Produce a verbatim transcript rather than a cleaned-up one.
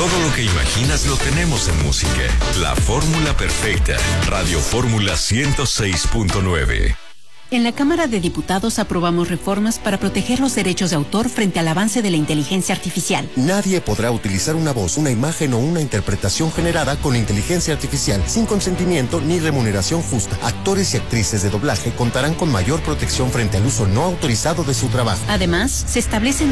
Todo lo que imaginas lo tenemos en música. La fórmula perfecta. Radio Fórmula ciento seis punto nueve. En la Cámara de Diputados aprobamos reformas para proteger los derechos de autor frente al avance de la inteligencia artificial. Nadie podrá utilizar una voz, una imagen o una interpretación generada con inteligencia artificial sin consentimiento ni remuneración justa. Actores y actrices de doblaje contarán con mayor protección frente al uso no autorizado de su trabajo. Además, se establecen